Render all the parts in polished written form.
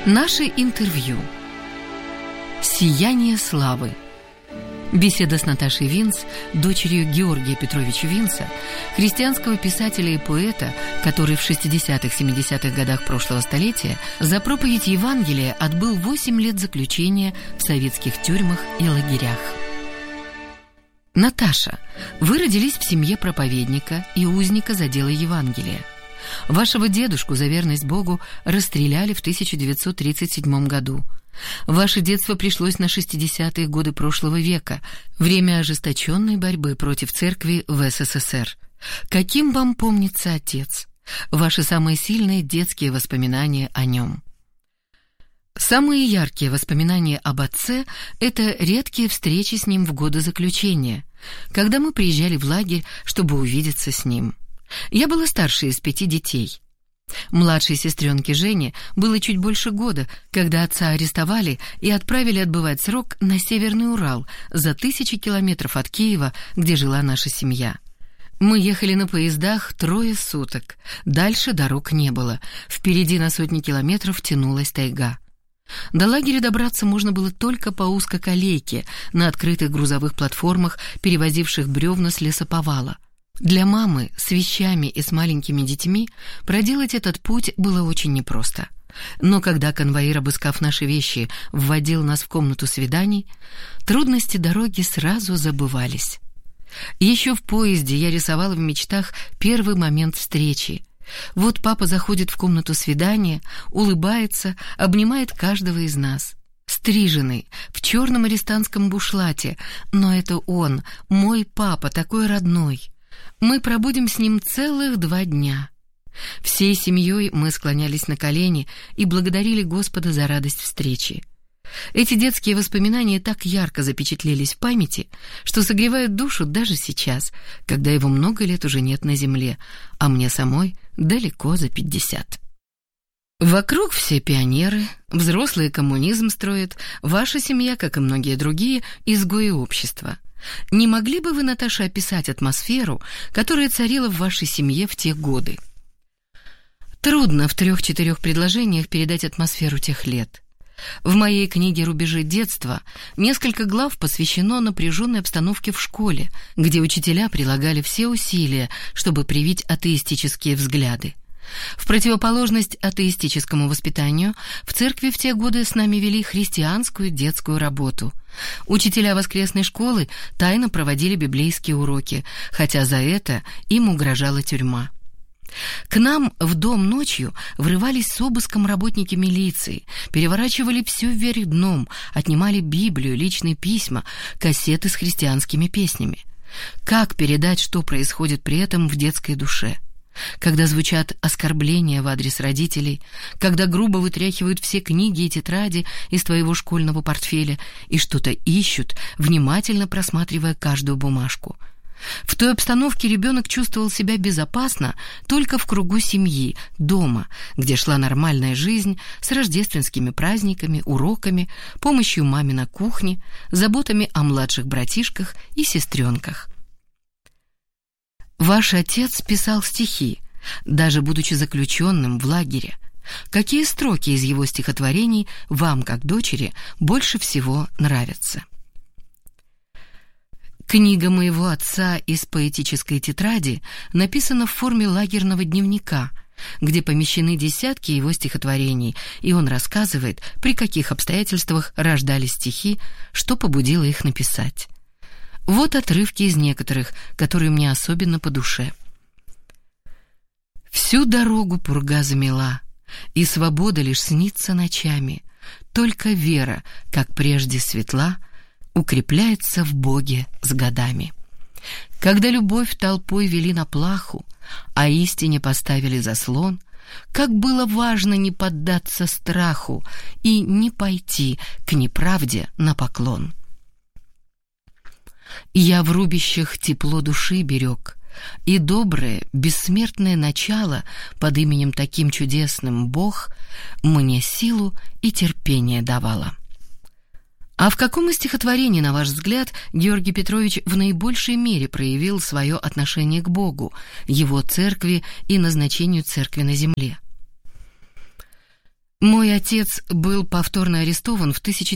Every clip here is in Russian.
Наше интервью. «Сияние славы». Беседа с Наташей Винц, дочерью Георгия Петровича Винца, христианского писателя и поэта, который в 60-70-х годах прошлого столетия за проповедь Евангелия отбыл 8 лет заключения в советских тюрьмах и лагерях. Наташа, вы родились в семье проповедника и узника за дело Евангелия. Вашего дедушку за верность Богу расстреляли в 1937 году. Ваше детство пришлось на 60-е годы прошлого века, время ожесточенной борьбы против церкви в СССР. Каким вам помнится отец? Ваши самые сильные детские воспоминания о нем? Самые яркие воспоминания об отце – это редкие встречи с ним в годы заключения, когда мы приезжали в лагерь, чтобы увидеться с ним. Я была старшей из 5 детей. Младшей сестренке Жене было чуть больше года, когда отца арестовали и отправили отбывать срок на Северный Урал, за 1000 километров от Киева, где жила наша семья. Мы ехали на поездах 3 суток. Дальше дорог не было. Впереди на сотни километров тянулась тайга. До лагеря добраться можно было только по узкоколейке на открытых грузовых платформах, перевозивших бревна с лесоповала. Для мамы с вещами и с маленькими детьми проделать этот путь было очень непросто. Но когда конвоир, обыскав наши вещи, вводил нас в комнату свиданий, трудности дороги сразу забывались. Еще в поезде я рисовала в мечтах первый момент встречи. Вот папа заходит в комнату свидания, улыбается, обнимает каждого из нас. Стриженный, в черном арестантском бушлате, но это он, мой папа, такой родной. Мы пробудем с ним целых 2 дня. Всей семьей мы склонялись на колени и благодарили Господа за радость встречи. Эти детские воспоминания так ярко запечатлелись в памяти, что согревают душу даже сейчас, когда его много лет уже нет на земле, а мне самой далеко за 50. Вокруг все пионеры, взрослые коммунизм строят, ваша семья, как и многие другие, изгои общества. Не могли бы вы, Наташа, описать атмосферу, которая царила в вашей семье в те годы? Трудно в 3-4 предложениях передать атмосферу тех лет. В моей книге «Рубежи детства» несколько глав посвящено напряженной обстановке в школе, где учителя прилагали все усилия, чтобы привить атеистические взгляды. В противоположность атеистическому воспитанию, в церкви в те годы с нами вели христианскую детскую работу. Учителя воскресной школы тайно проводили библейские уроки, хотя за это им угрожала тюрьма. К нам в дом ночью врывались с обыском работники милиции, переворачивали все вверх дном, отнимали Библию, личные письма, кассеты с христианскими песнями. Как передать, что происходит при этом в детской душе? Когда звучат оскорбления в адрес родителей, когда грубо вытряхивают все книги и тетради из твоего школьного портфеля и что-то ищут, внимательно просматривая каждую бумажку. В той обстановке ребенок чувствовал себя безопасно только в кругу семьи, дома, где шла нормальная жизнь с рождественскими праздниками, уроками, помощью маме на кухне, заботами о младших братишках и сестренках. Ваш отец писал стихи, даже будучи заключенным в лагере. Какие строки из его стихотворений вам, как дочери, больше всего нравятся? Книга моего отца из поэтической тетради написана в форме лагерного дневника, где помещены десятки его стихотворений, и он рассказывает, при каких обстоятельствах рождались стихи, что побудило их написать. Вот отрывки из некоторых, которые мне особенно по душе. «Всю дорогу пурга замела, и свобода лишь снится ночами. Только вера, как прежде светла, укрепляется в Боге с годами. Когда любовь толпой вели на плаху, а истине поставили заслон, как было важно не поддаться страху и не пойти к неправде на поклон. Я в рубищах тепло души берег, и доброе, бессмертное начало под именем таким чудесным Бог мне силу и терпение давало». А в каком из стихотворений, на ваш взгляд, Георгий Петрович в наибольшей мере проявил свое отношение к Богу, Его церкви и назначению церкви на земле? Мой отец был повторно арестован в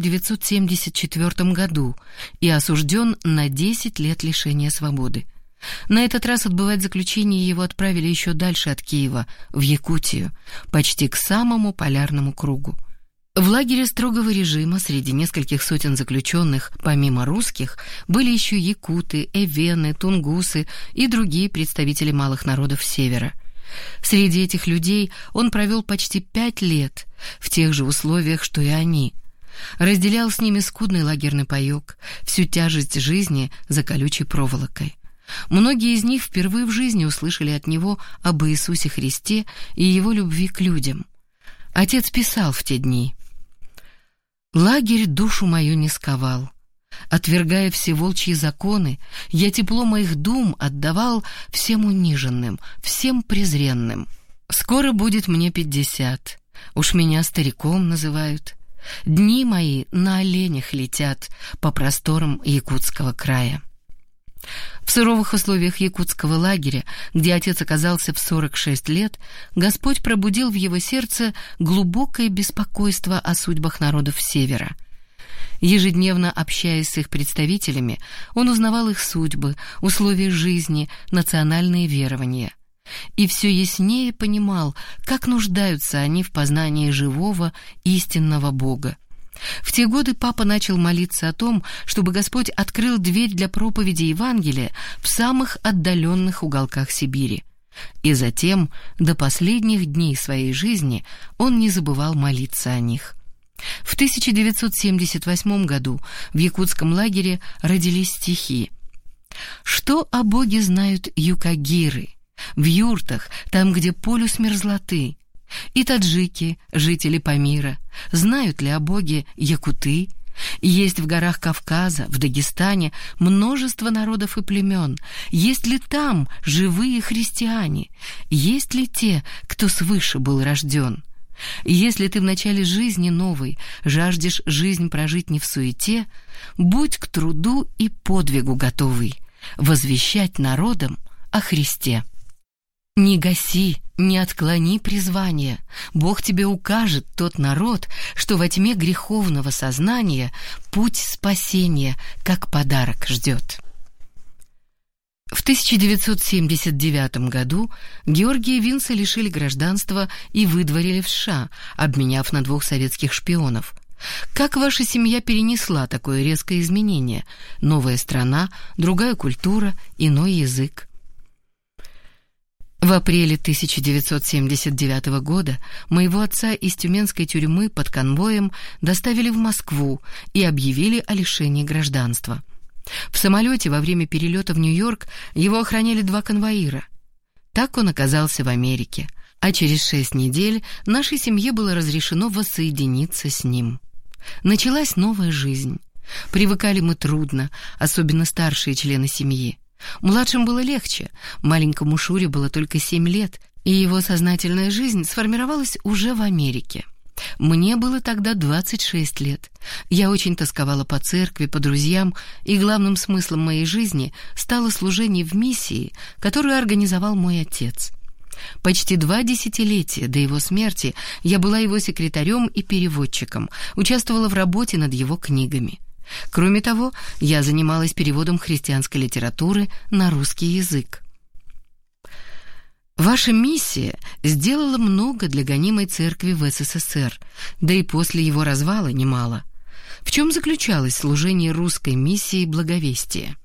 1974 году и осужден на 10 лет лишения свободы. На этот раз отбывать заключение его отправили еще дальше от Киева, в Якутию, почти к самому полярному кругу. В лагере строгого режима среди нескольких сотен заключенных, помимо русских, были еще якуты, эвены, тунгусы и другие представители малых народов Севера. Среди этих людей он провел почти 5 лет, в тех же условиях, что и они. Разделял с ними скудный лагерный паёк, всю тяжесть жизни за колючей проволокой. Многие из них впервые в жизни услышали от него об Иисусе Христе и его любви к людям. Отец писал в те дни: «Лагерь душу мою не сковал. Отвергая все волчьи законы, я тепло моих дум отдавал всем униженным, всем презренным. Скоро будет мне 50, уж меня стариком называют. Дни мои на оленях летят по просторам якутского края». В суровых условиях якутского лагеря, где отец оказался в 46 лет, Господь пробудил в его сердце глубокое беспокойство о судьбах народов Севера. Ежедневно общаясь с их представителями, он узнавал их судьбы, условия жизни, национальные верования. И все яснее понимал, как нуждаются они в познании живого, истинного Бога. В те годы папа начал молиться о том, чтобы Господь открыл дверь для проповеди Евангелия в самых отдаленных уголках Сибири. И затем, до последних дней своей жизни, он не забывал молиться о них. В 1978 году в якутском лагере родились стихи. «Что о Боге знают юкагиры? В юртах, там, где полюс мерзлоты. И таджики, жители Памира, знают ли о Боге якуты? Есть в горах Кавказа, в Дагестане множество народов и племен. Есть ли там живые христиане? Есть ли те, кто свыше был рожден? Если ты в начале жизни новой жаждешь жизнь прожить не в суете, будь к труду и подвигу готовый, возвещать народам о Христе. Не гаси, не отклони призвание. Бог тебе укажет тот народ, что во тьме греховного сознания путь спасения, как подарок, ждет». В 1979 году Георгия Винца лишили гражданства и выдворили в США, обменяв на 2 советских шпионов. Как ваша семья перенесла такое резкое изменение? Новая страна, другая культура, иной язык. В апреле 1979 года моего отца из тюменской тюрьмы под конвоем доставили в Москву и объявили о лишении гражданства. В самолете во время перелета в Нью-Йорк его охраняли 2 конвоира. Так он оказался в Америке, а через 6 недель нашей семье было разрешено воссоединиться с ним. Началась новая жизнь. Привыкали мы трудно, особенно старшие члены семьи. Младшим было легче, маленькому Шуре было только 7 лет, и его сознательная жизнь сформировалась уже в Америке. Мне было тогда 26 лет. Я очень тосковала по церкви, по друзьям, и главным смыслом моей жизни стало служение в миссии, которую организовал мой отец. Почти 2 десятилетия до его смерти я была его секретарем и переводчиком, участвовала в работе над его книгами. Кроме того, я занималась переводом христианской литературы на русский язык. Ваша миссия сделала много для гонимой церкви в СССР, да и после его развала немало. В чем заключалось служение русской миссии благовестия?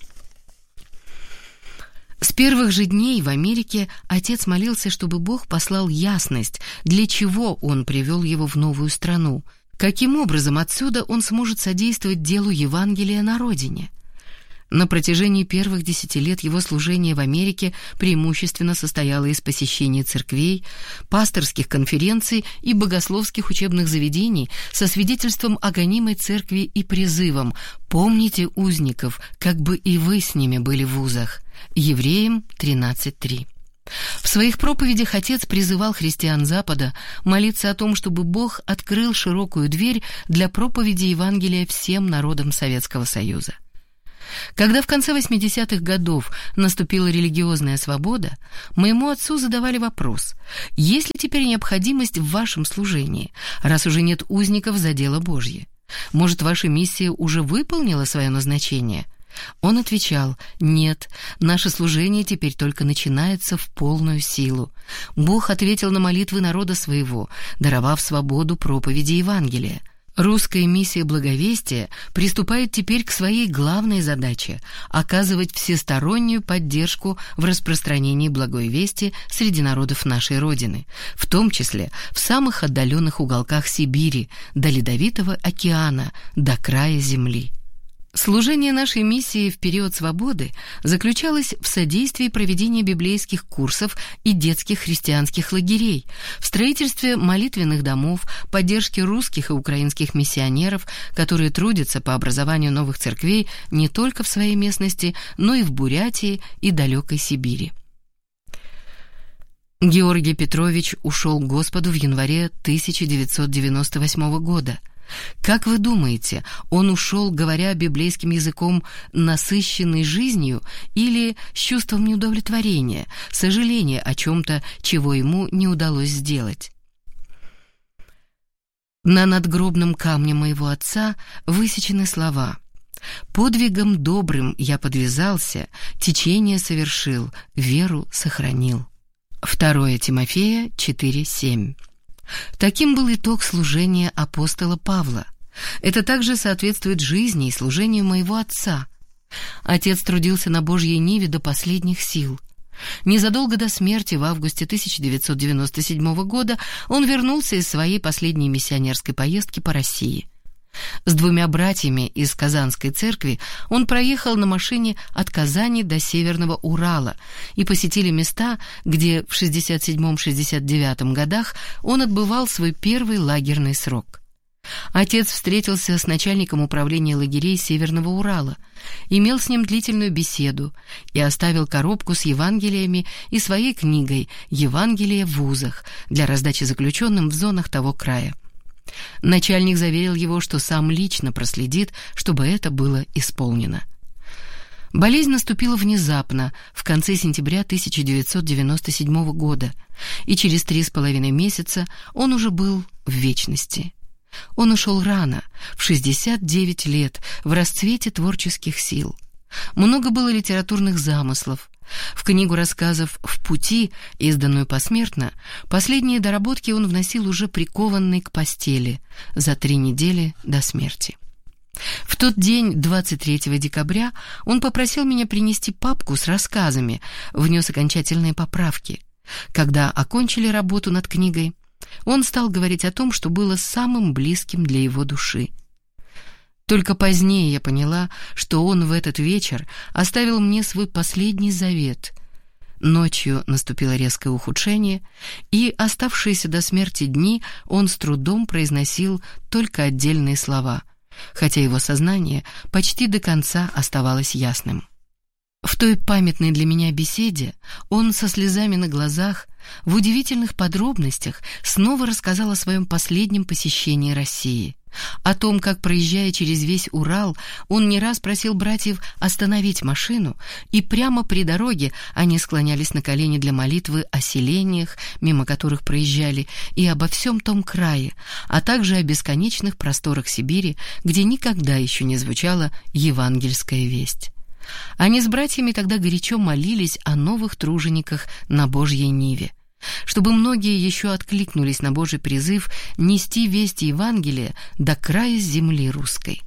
С первых же дней в Америке отец молился, чтобы Бог послал ясность, для чего он привел его в новую страну, каким образом отсюда он сможет содействовать делу Евангелия на родине. На протяжении первых 10 лет его служение в Америке преимущественно состояло из посещения церквей, пасторских конференций и богословских учебных заведений со свидетельством о гонимой церкви и призывом «Помните узников, как бы и вы с ними были в узах». Евреям 13:3. В своих проповедях отец призывал христиан Запада молиться о том, чтобы Бог открыл широкую дверь для проповеди Евангелия всем народам Советского Союза. Когда в конце 80-х годов наступила религиозная свобода, моему отцу задавали вопрос: есть ли теперь необходимость в вашем служении, раз уже нет узников за дело Божье? Может, ваша миссия уже выполнила свое назначение? Он отвечал: нет, наше служение теперь только начинается в полную силу. Бог ответил на молитвы народа своего, даровав свободу проповеди Евангелия. Русская миссия благовестия приступает теперь к своей главной задаче – оказывать всестороннюю поддержку в распространении благой вести среди народов нашей Родины, в том числе в самых отдаленных уголках Сибири, до Ледовитого океана, до края земли. Служение нашей миссии в период свободы заключалось в содействии проведения библейских курсов и детских христианских лагерей, в строительстве молитвенных домов, поддержке русских и украинских миссионеров, которые трудятся по образованию новых церквей не только в своей местности, но и в Бурятии и далекой Сибири. Георгий Петрович ушел к Господу в январе 1998 года. Как вы думаете, он ушел, говоря библейским языком, насыщенный жизнью или с чувством неудовлетворения, сожаления о чем-то, чего ему не удалось сделать? На надгробном камне моего отца высечены слова: «Подвигом добрым я подвязался, течение совершил, веру сохранил». 2 Тимофея 4:7. Таким был итог служения апостола Павла. Это также соответствует жизни и служению моего отца. Отец трудился на Божьей ниве до последних сил. Незадолго до смерти, в августе 1997 года, он вернулся из своей последней миссионерской поездки по России. С 2 братьями из Казанской церкви он проехал на машине от Казани до Северного Урала и посетили места, где в 67-69 годах он отбывал свой первый лагерный срок. Отец встретился с начальником управления лагерей Северного Урала, имел с ним длительную беседу и оставил коробку с Евангелиями и своей книгой «Евангелие в вузах» для раздачи заключенным в зонах того края. Начальник заверил его, что сам лично проследит, чтобы это было исполнено. Болезнь наступила внезапно, в конце сентября 1997 года, и через 3,5 месяца он уже был в вечности. Он ушел рано, в 69 лет, в расцвете творческих сил. Много было литературных замыслов. В книгу рассказов «В пути», изданную посмертно, последние доработки он вносил уже прикованный к постели за 3 недели до смерти. В тот день, 23 декабря, он попросил меня принести папку с рассказами, внес окончательные поправки. Когда окончили работу над книгой, он стал говорить о том, что было самым близким для его души. Только позднее я поняла, что он в этот вечер оставил мне свой последний завет. Ночью наступило резкое ухудшение, и оставшиеся до смерти дни он с трудом произносил только отдельные слова, хотя его сознание почти до конца оставалось ясным. В той памятной для меня беседе он со слезами на глазах, в удивительных подробностях снова рассказал о своем последнем посещении России, о том, как, проезжая через весь Урал, он не раз просил братьев остановить машину, и прямо при дороге они склонялись на колени для молитвы о селениях, мимо которых проезжали, и обо всем том крае, а также о бесконечных просторах Сибири, где никогда еще не звучала евангельская весть. Они с братьями тогда горячо молились о новых тружениках на Божьей ниве, чтобы многие еще откликнулись на Божий призыв нести весть Евангелия до края земли русской.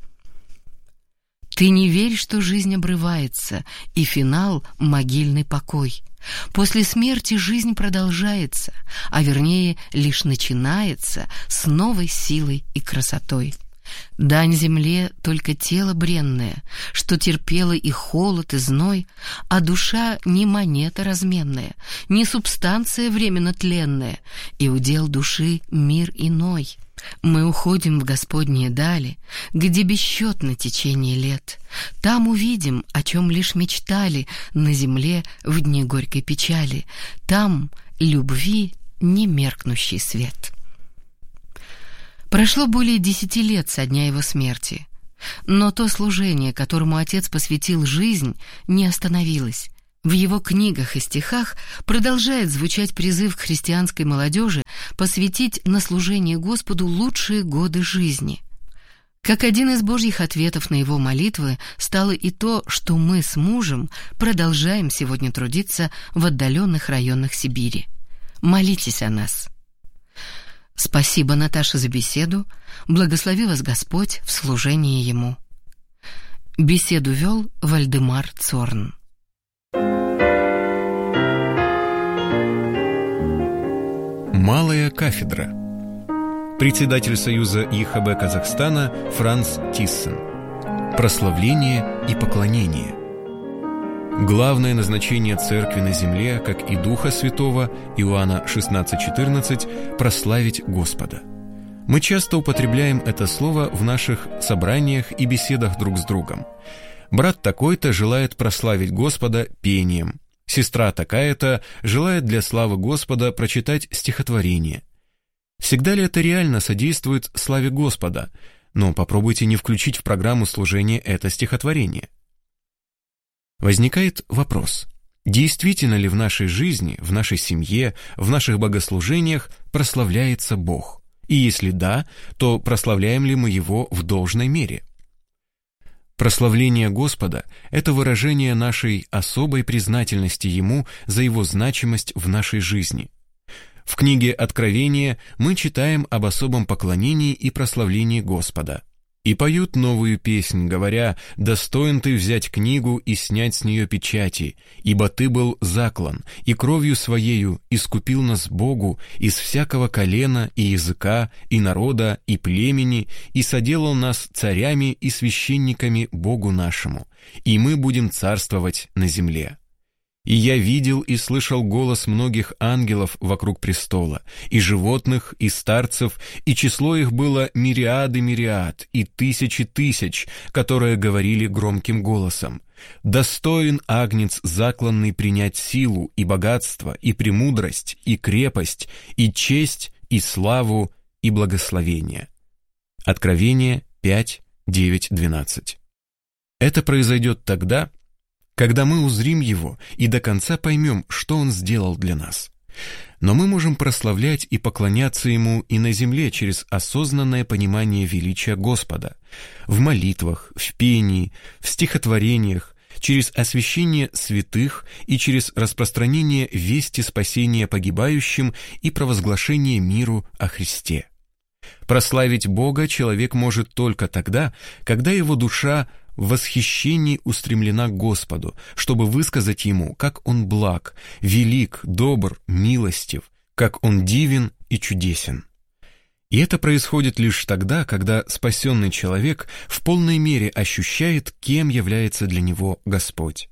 «Ты не верь, что жизнь обрывается, и финал — могильный покой. После смерти жизнь продолжается, а вернее лишь начинается с новой силой и красотой. Дань земле только тело бренное, что терпело и холод, и зной, а душа не монета разменная, не субстанция временно тленная, и удел души мир иной. Мы уходим в Господние дали, где бесчетно течение лет. Там увидим, о чем лишь мечтали на земле в дни горькой печали. Там любви немеркнущий свет». Прошло более 10 лет со дня его смерти. Но то служение, которому Отец посвятил жизнь, не остановилось. В его книгах и стихах продолжает звучать призыв к христианской молодежи посвятить на служение Господу лучшие годы жизни. Как один из Божьих ответов на его молитвы стало и то, что мы с мужем продолжаем сегодня трудиться в отдаленных районах Сибири. Молитесь о нас. Спасибо, Наташа, за беседу. Благослови вас Господь в служении Ему. Беседу вел Вальдемар Цорн. Малая кафедра. Председатель Союза ЕХБ Казахстана Франц Тиссен. Прославление и поклонение. Главное назначение Церкви на земле, как и Духа Святого, Иоанна 16:14, прославить Господа. Мы часто употребляем это слово в наших собраниях и беседах друг с другом. Брат такой-то желает прославить Господа пением. Сестра такая-то желает для славы Господа прочитать стихотворение. Всегда ли это реально содействует славе Господа? Но попробуйте не включить в программу служения это стихотворение. Возникает вопрос: действительно ли в нашей жизни, в нашей семье, в наших богослужениях прославляется Бог? И если да, то прославляем ли мы Его в должной мере? Прославление Господа – это выражение нашей особой признательности Ему за Его значимость в нашей жизни. В книге Откровения мы читаем об особом поклонении и прославлении Господа. И поют новую песнь, говоря: «Достоин ты взять книгу и снять с нее печати, ибо ты был заклан, и кровью своею искупил нас Богу из всякого колена и языка, и народа, и племени, и соделал нас царями и священниками Богу нашему, и мы будем царствовать на земле». И я видел и слышал голос многих ангелов вокруг престола, и животных, и старцев, и число их было мириады мириад, и тысячи тысяч, которые говорили громким голосом: «Достоин Агнец закланный принять силу, и богатство, и премудрость, и крепость, и честь, и славу, и благословение». Откровение 5, 9, 12. Это произойдет тогда, когда мы узрим Его и до конца поймем, что Он сделал для нас. Но мы можем прославлять и поклоняться Ему и на земле через осознанное понимание величия Господа, в молитвах, в пении, в стихотворениях, через освящение святых и через распространение вести спасения погибающим и провозглашение миру о Христе. Прославить Бога человек может только тогда, когда его душа в восхищении устремлена к Господу, чтобы высказать Ему, как Он благ, велик, добр, милостив, как Он дивен и чудесен. И это происходит лишь тогда, когда спасенный человек в полной мере ощущает, кем является для него Господь.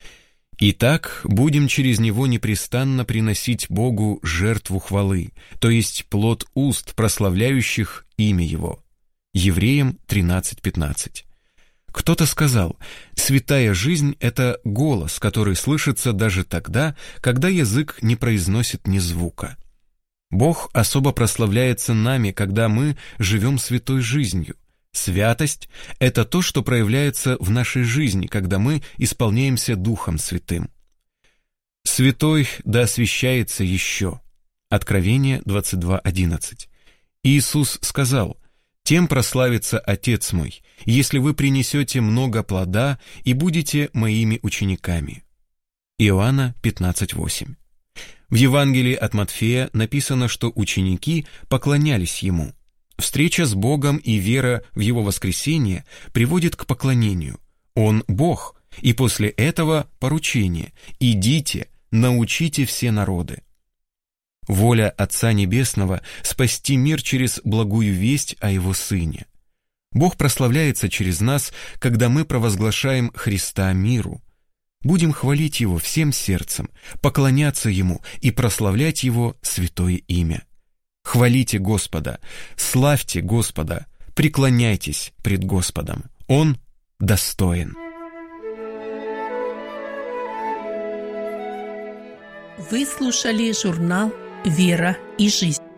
Итак, будем через него непрестанно приносить Богу жертву хвалы, то есть плод уст, прославляющих имя Его. Евреям 13:15. Кто-то сказал: святая жизнь – это голос, который слышится даже тогда, когда язык не произносит ни звука. Бог особо прославляется нами, когда мы живем святой жизнью. Святость – это то, что проявляется в нашей жизни, когда мы исполняемся Духом Святым. «Святой да освящается еще». Откровение 22:11. Иисус сказал: «Тем прославится Отец мой, если вы принесете много плода и будете моими учениками». Иоанна 15:8. В Евангелии от Матфея написано, что ученики поклонялись Ему. Встреча с Богом и вера в Его воскресение приводит к поклонению. Он Бог, и после этого поручение: «Идите, научите все народы». Воля Отца Небесного — спасти мир через благую весть о Его Сыне. Бог прославляется через нас, когда мы провозглашаем Христа миру. Будем хвалить Его всем сердцем, поклоняться Ему и прославлять Его святое имя. Хвалите Господа, славьте Господа, преклоняйтесь пред Господом. Он достоин. Вы слушали журнал «Вера и жизнь».